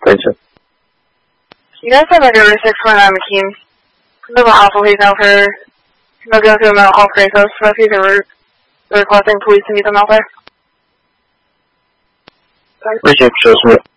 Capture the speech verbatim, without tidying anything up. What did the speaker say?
Station. You guys have like a six one nine McKean. There's a hospital please now for no going through a mental health crisis. So if you can re requesting police to meet them out there. Appreciate you,